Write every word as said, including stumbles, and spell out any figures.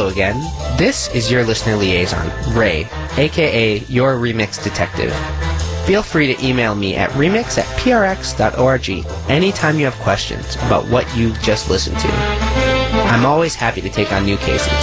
again. This is your listener liaison, Ray, aka your Remix Detective. Feel free to email me at remix at p r x dot org anytime you have questions about what you just listened to. I'm always happy to take on new cases.